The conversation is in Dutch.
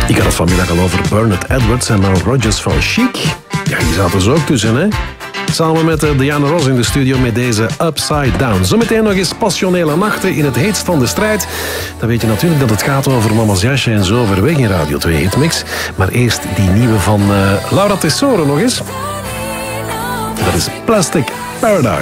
Ik had het vanmiddag al over Bernard Edwards en Mel Rodgers van Chic. Ja, die zaten er ook tussen, hè? Samen met Diana Ross in de studio met deze Upside Down. Zometeen nog eens passionele nachten in het heetst van de strijd. Dan weet je natuurlijk dat het gaat over Mama's jasje en zo overweg in Radio 2 Hitmix. Maar eerst die nieuwe van Laura Tesoro nog eens. Dat is Plastic Paradise.